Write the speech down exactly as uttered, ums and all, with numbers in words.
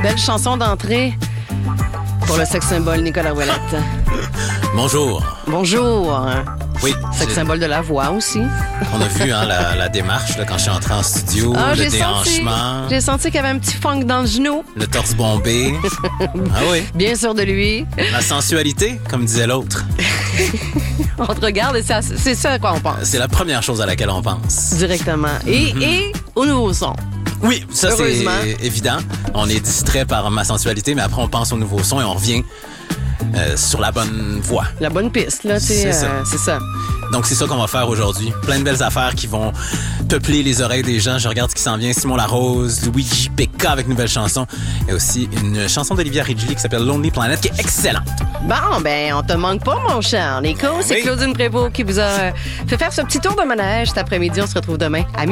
Belle chanson d'entrée pour le sex symbole Nicolas Ouellette. Bonjour. Bonjour. Oui. Sex symbole de la voix aussi. On a vu hein, la, la démarche là, quand je suis entré en studio, Ah, le j'ai senti, déhanchement, j'ai senti qu'il y avait un petit funk dans le genou. le torse bombé. Ah oui. Bien sûr de lui. La sensualité, comme disait l'autre. On te regarde et c'est, à- c'est ça à quoi on pense. C'est la première chose à laquelle on pense. Directement. Et, Mm-hmm. et au nouveau son. Oui, ça c'est Heureusement. évident. On est distrait par ma sensualité, mais après on pense au nouveau son et on revient euh, sur la bonne voie. La bonne piste, là, tu sais, C'est ça. euh, c'est ça. Donc c'est ça qu'on va faire aujourd'hui. Plein de belles affaires qui vont peupler les oreilles des gens. Je regarde ce qui s'en vient. Simon Larose, Luigi Pecca avec une nouvelle chanson. Et aussi une chanson d'Olivia Ridgely qui s'appelle Lonely Planet, qui est excellente. Bon, ben, on te manque pas, mon cher. Nico, c'est Oui. Claudine Prévost qui vous a euh, fait faire ce petit tour de manège cet après-midi. On se retrouve demain à